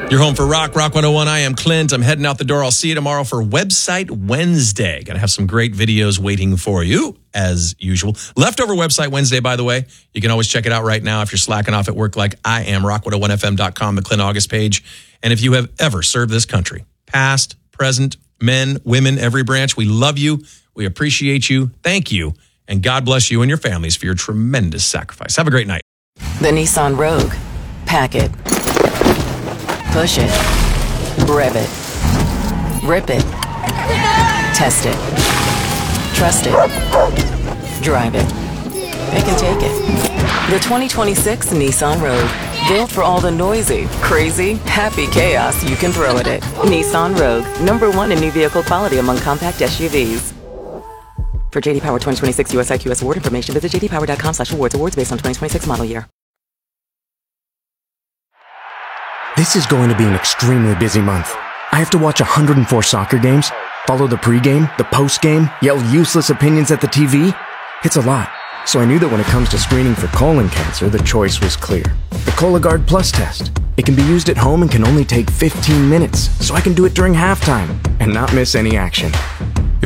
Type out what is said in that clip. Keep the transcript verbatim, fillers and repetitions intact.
You're home for Rock, Rock one oh one. I am Clint. I'm heading out the door. I'll see you tomorrow for Website Wednesday. Going to have some great videos waiting for you, as usual. Leftover Website Wednesday, by the way. You can always check it out right now if you're slacking off at work like I am. rock one oh one f m dot com, the Clint August page. And if you have ever served this country, past, present, men, women, every branch, we love you. We appreciate you. Thank you. And God bless you and your families for your tremendous sacrifice. Have a great night. The Nissan Rogue. Pack it. Push it. Rev it. Rip it. Test it. Trust it. Drive it. Pick and take it. The twenty twenty-six Nissan Rogue. Built for all the noisy, crazy, happy chaos you can throw at it. Nissan Rogue. Number one in new vehicle quality among compact S U Vs. For J D Power twenty twenty-six U S I Q S award information, visit j d power dot com slash awards. Awards based on twenty twenty-six model year. This is going to be an extremely busy month. I have to watch one hundred four soccer games, follow the pregame, the postgame, yell useless opinions at the T V. It's a lot. So I knew that when it comes to screening for colon cancer, the choice was clear. The Cologuard Plus test. It can be used at home and can only take fifteen minutes, so I can do it during halftime and not miss any action.